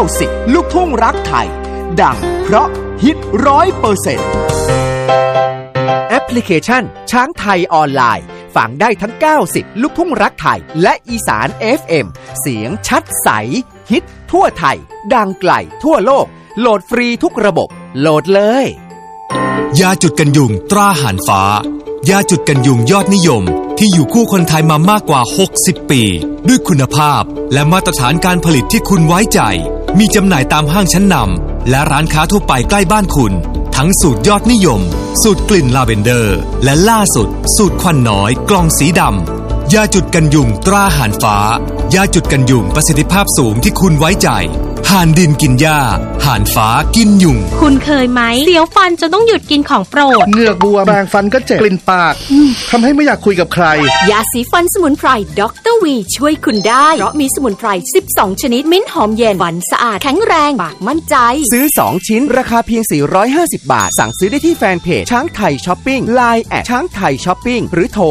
90ลูกทุ่งรักไทยดังเพราะฮิต 100% แอปพลิเคชันช้างไทยออนไลน์ฟังได้ทั้ง90ลูกทุ่งรักไทยและอีสาน FM เสียงชัดใสฮิตทั่วไทยดังไกลทั่วโลกโหลดฟรีทุกระบบโหลดเลยยาจุดกันยุงตราหานฟ้ายาจุดกันยุงยอดนิยมที่อยู่คู่คนไทยมามากกว่า60ปีด้วยคุณภาพและมาตรฐานการผลิตที่คุณไว้ใจมีจำหน่ายตามห้างชั้นนำและร้านค้าทั่วไปใกล้บ้านคุณทั้งสูตรยอดนิยมสูตรกลิ่นลาเวนเดอร์และล่าสุดสูตรควันน้อยกล่องสีดำยาจุดกันยุงตราหานฟ้ายาจุดกันยุงประสิทธิภาพสูงที่คุณไว้ใจห่านดินกินหญ้าห่านฟ้ากินยุงคุณเคยไหมเสียวฟันจนต้องหยุดกินของโปรดเหงือกบวมแปรงฟันก็เจ็บกลิ่นปากทำให้ไม่อยากคุยกับใครยาสีฟันสมุนไพรดร.วีช่วยคุณได้เพราะมีสมุนไพร12ชนิดมิ้นหอมเย็นฟันสะอาดแข็งแรงปากมั่นใจซื้อ2ชิ้นราคาเพียง450บาทสั่งซื้อได้ที่แฟนเพจช้างไทยช้อปปิ้ง LINE แอดช้างไทยช้อปปิ้งหรือโทร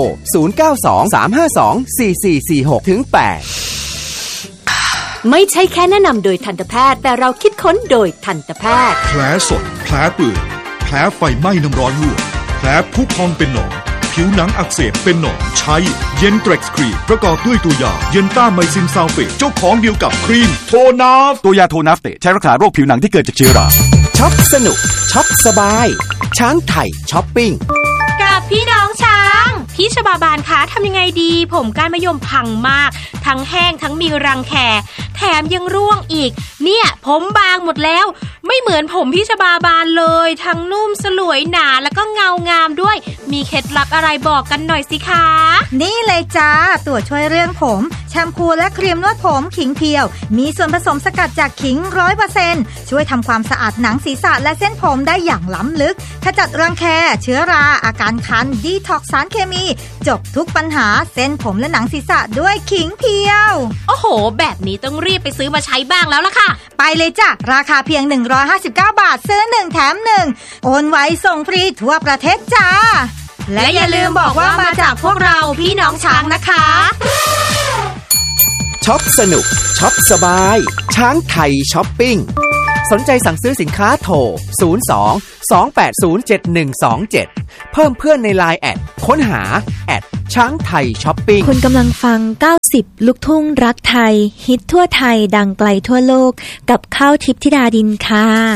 0923524446-8 ไม่ใช่แค่แนะนำโดยทันตแพทย์แต่เราคิดค้นโดยทันตแพทย์แผลสดแผลเปื่อยแผลไฟไหม้น้ำร้อนลวกแผลพุพองเป็นหนองผิวหนังอักเสบเป็นหนองใช้เย็นเทร็กซ์ครีมประกอบด้วยตัวยาเย็นต้าไมซินซัลเฟตเจ้าของเดียวกับครีมโทนาฟตัวยาโทนาฟเตใช้รักษาโรคผิวหนังที่เกิดจากเชื้อราช็อปสนุกช็อปสบายช้างไทยช้อปปิ้งกับพี่น้องช้างพี่ชบาบานคะทำยังไงดีผมก้านมะยมพังมากทั้งแห้งทั้งมีรังแคแถมยังร่วงอีกเนี่ยผมบางหมดแล้วไม่เหมือนผมพี่ชบาบานเลยทั้งนุ่มสลวยหนาแล้วก็เงางามด้วยมีเคล็ดลับอะไรบอกกันหน่อยสิคะนี่เลยจ้าตัวช่วยเรื่องผมแชมพูและครีมนวดผมขิงเพียวมีส่วนผสมสกัดจากขิง 100% ช่วยทำความสะอาดหนังศีรษะและเส้นผมได้อย่างล้ำลึกขจัดรังแคเชื้อราอาการคันดีท็อกซ์สารเคมีจบทุกปัญหาเส้นผมและหนังศีรษะด้วยขิงเพียวโอ้โหแบบนี้ต้องรีบไปซื้อมาใช้บ้างแล้วล่ะค่ะไปเลยจ้ะราคาเพียง159บาทซื้อ1แถม1โอนไวส่งฟรีทั่วประเทศจ้าและอย่าลืมบอกว่ามาจากพวกเราพี่น้องช้างนะคะช็อปสนุกช็อปสบายช้างไทยช้อปปิ้งสนใจสั่งซื้อสินค้าโทร02-280-7127เพิ่มเพื่อนใน LINE แอดค้นหาแอดช้างไทยช้อปปิ้งคุณกำลังฟัง90ลูกทุ่งรักไทยฮิตทั่วไทยดังไกลทั่วโลกกับข้าวทิพย์ธิดาดินค่ะ